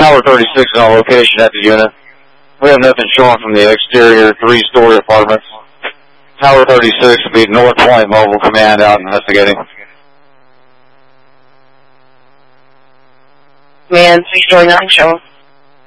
Tower 36 is on location at the unit. We have nothing showing from the exterior 3-story apartments. Tower 36 will be North Point Mobile Command out investigating. Command 3-story, nothing showing.